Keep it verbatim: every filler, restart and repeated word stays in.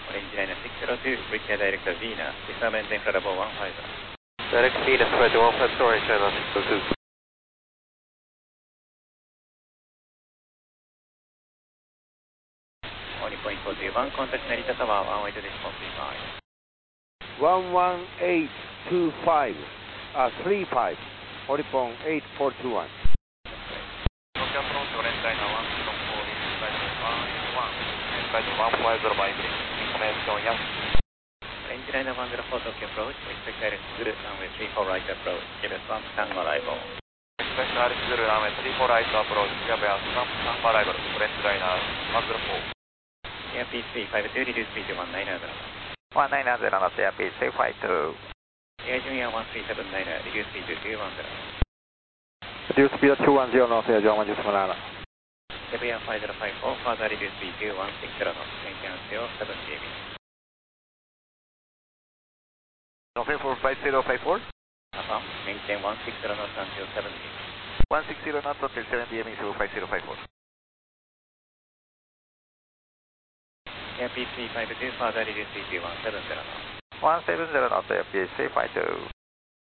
Orange Liner six zero two, repair director Vina, six maintain flight level one five zero. Direct Vina, flight one five zero, Orange Liner six zero two. Only point four two one, contact Narita Tower, one way to response three five. one one eight two five, uh, three five, only point eight four two one. Tokyo approach, Orange Liner one zero four, flight one one, flight one five zero by information, yes. Orange Liner one zero four, Tokyo approach, expect direct Zulu, runway three four right approach, give us one tango arrival. Expect direct Zulu, runway three four right approach, give us one tango arrival, Orange Liner one zero four. Airspeed three five two, reduce speed to one nine zero. one nine zero knots, airspeed three five two. Air Junior one three seven nine, reduce speed to two one zero. Reduce speed to two one zero knots, Air Junior one two seven nine. Japan five zero five four, further reduce speed to one six zero knots, maintain zero seven G B. November five zero five four. Affirm, maintain one six zero knots until seven G B. one six zero knots until seven D M through five zero five four. Airspeed three five two, further reduce speed to one seven zero knots. one seven zero knots, airspeed three five two.